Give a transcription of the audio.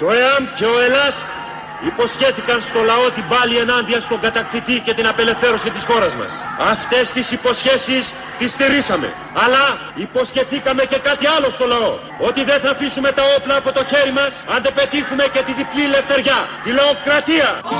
Το ΕΑΜ και ο ΕΛΑΣ υποσχέθηκαν στο λαό την πάλη ενάντια στον κατακτητή και την απελευθέρωση της χώρας μας. Αυτές τις υποσχέσεις τις στηρίσαμε. Αλλά υποσχεθήκαμε και κάτι άλλο στο λαό. Ότι δεν θα αφήσουμε τα όπλα από το χέρι μας αν δεν πετύχουμε και τη διπλή ελευθεριά, τη λαοκρατία.